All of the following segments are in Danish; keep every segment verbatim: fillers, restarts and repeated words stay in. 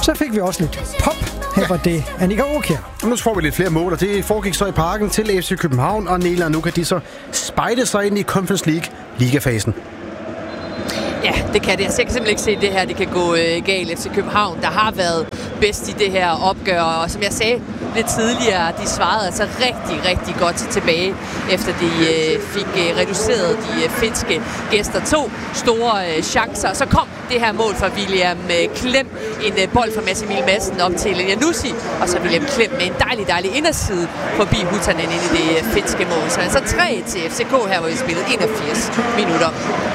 Så fik vi også lidt pop. Her var det Annika Aakjær. Nu får vi lidt flere mål, og det foregik så i Parken til F C København og Nela. Nu kan de så spejde sig ind i Conference League ligafasen. Ja, det kan det. Jeg kan simpelthen ikke se det her, det kan gå øh, galt. F C København, der har været bedst i det her opgør, og som jeg sagde lidt tidligere, de svarede altså rigtig, rigtig godt tilbage, efter de øh, fik øh, reduceret de øh, finske gæster. To store øh, chancer, så kom det her mål fra William øh, Klem, en øh, bold fra Mads Emil Madsen op til Janussi, og så William Klem med en dejlig, dejlig inderside forbi Hutanen ind i det øh, finske mål. Så altså tre til F C K her, hvor vi spillede enogfirs minutter.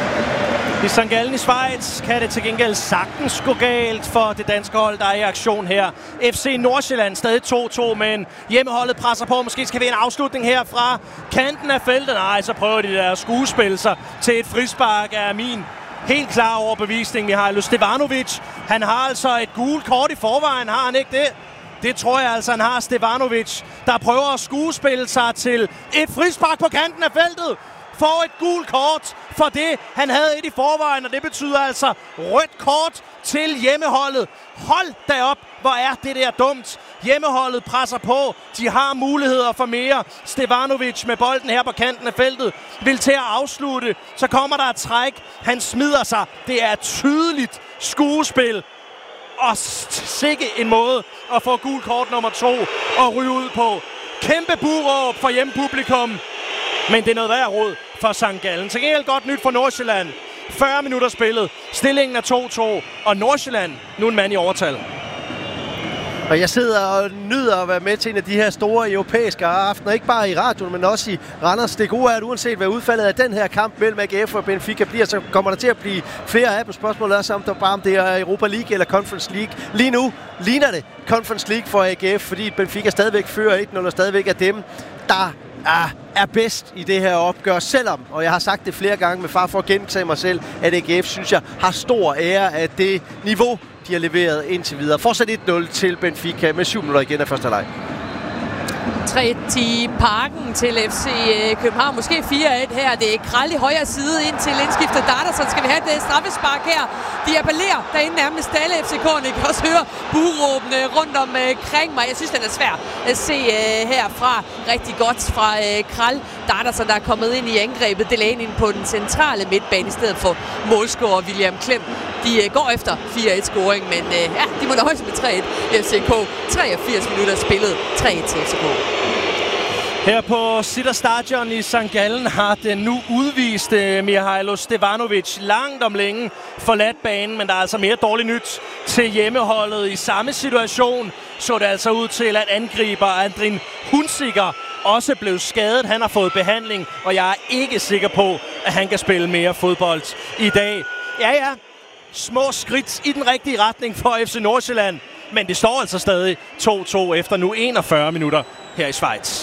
I Sankt Gallen i Schweiz kan det til gengæld sagtens gå galt for det danske hold, der er i aktion her. F C Nordsjælland stadig to to, men hjemmeholdet presser på. Måske skal vi en afslutning her fra kanten af feltet. Nej, så prøver de der skuespil sig til et frispark af min helt klar overbevisning. Mihailo Stevanovic, han har altså et gult kort i forvejen, har han ikke det? Det tror jeg altså, han har, Stevanovic, der prøver at skuespille sig til et frispark på kanten af feltet. Får et gult kort for det, han havde et i forvejen, og det betyder altså rødt kort til hjemmeholdet. Hold da op, hvor er det der dumt. Hjemmeholdet presser på, de har muligheder for mere. Stevanovic med bolden her på kanten af feltet vil til at afslutte. Så kommer der et træk, han smider sig. Det er tydeligt skuespil. Og sikke en måde at få gult kort nummer to og ryge ud på. Kæmpe buråb for hjemmepublikum. Men det er noget værd råd for Sankt Gallen. Til gengæld godt nyt for Nordsjælland. fyrre minutter spillet. Stillingen er to to. Og Nordsjælland nu en mand i overtal. Og jeg sidder og nyder at være med til en af de her store europæiske aftener. Ikke bare i radioen, men også i Randers. Det gode er, at uanset hvad udfaldet af den her kamp mellem A G F og Benfica bliver, så kommer der til at blive flere af dem. Spørgsmålet er så, om der bare om det er Europa League eller Conference League. Lige nu ligner det Conference League for A G F, fordi Benfica stadigvæk fører et nul og stadigvæk er dem, der er, er bedst i det her opgør, selvom, og jeg har sagt det flere gange med far for at gentage mig selv, at A G F, synes jeg, har stor ære af det niveau, de har leveret indtil videre. Fortsat et nul til Benfica med syv minutter igen af første leg. tre i Parken til F C København. Måske fire et her. Det er Krall i højre side ind til indskiftet Darderson. Skal vi have det straffespark her? De appellerer derinde nærmest alle F C K'erne. I kan også høre buråbene rundt omkring mig. Jeg synes, den er svær at se uh, herfra. Rigtig godt fra uh, Krall. Darderson, der er kommet ind i angrebet. Delaney ind på den centrale midtbane i stedet for målscorer William Klem. De uh, går efter fire et scoring, men uh, ja, de må nøjes med tre et. F C K treogfirs minutter spillet. tre et til F C K. Her på Sitter Stadion i Sankt Gallen har den nu udviste Mihailo Stevanovic langt om længe forladt banen, men der er altså mere dårligt nyt til hjemmeholdet. I samme situation så det altså ud til, at angriber Andrin Hunziker også blev skadet. Han har fået behandling, og jeg er ikke sikker på, at han kan spille mere fodbold i dag. Ja, ja, små skridt i den rigtige retning for F C Nordsjælland, men det står altså stadig to to efter nu enogfyrre minutter her i Schweiz.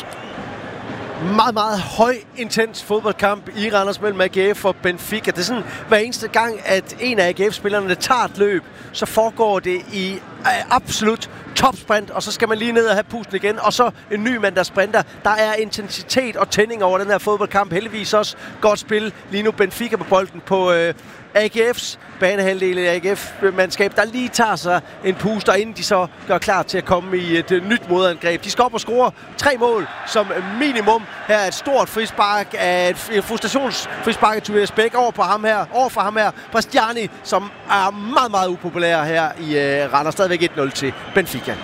Meget, meget høj, intens fodboldkamp i Randers mellem A G F og Benfica. Det er sådan, hver eneste gang, at en af A G F-spillerne tager et løb, så foregår det i absolut topsprint, og så skal man lige ned og have pusten igen, og så en ny mand, der sprinter. Der er intensitet og tænding over den her fodboldkamp. Heldigvis også godt spil. Lige nu Benfica på bolden på øh, A G F's banehalvdel, A G F-mandskab, der lige tager sig en puster, inden de så gør klar til at komme i et uh, nyt modangreb. De skal op og score tre mål som minimum. Her er et stort frispark af et frustrationsfrispark af Tobias Bæk over på ham her, over for ham her, Bastiani, som er meget, meget upopulær her i uh, Randers. Stadigvæk et nul til Benfica.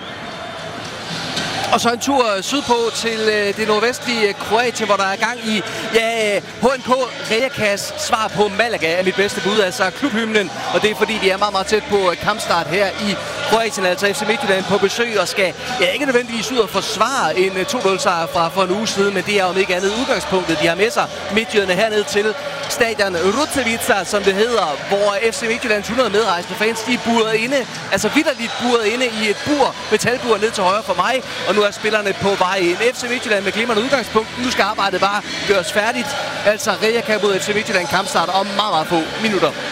Og så en tur sydpå til øh, det nordvestlige Kroatien, hvor der er gang i ja, H N K Rijeka's svar på Malaga er mit bedste bud, altså klubhymnen. Og det er fordi, vi er meget, meget tæt på kampstart her i Kroatien, altså F C Midtjylland på besøg og skal ja, ikke nødvendigvis ud og forsvare en to nul sejr fra for en uge siden, men det er jo ikke andet udgangspunktet. De har med sig Midtjylland herned til stadion Rutsevica, som det hedder, hvor F C Midtjyllands hundrede medrejsende fans, de er buret inde, altså vitterligt buret inde i et bur, metalbur ned til højre for mig, og nu er spillerne på vej ind. F C Midtjylland med glimrende udgangspunkt. Nu skal arbejdet bare gøres færdigt. Altså Rijeka mod F C Midtjylland kampstart om meget, meget få minutter.